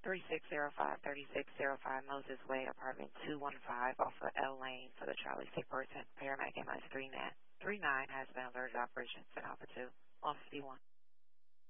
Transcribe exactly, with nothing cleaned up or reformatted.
three six zero five, three six zero five Moses Way, apartment two one five off of L Lane for the Charlie Sick person. Paramedic M S three nine has been alerted to Operation Alpha two, one fifty-one.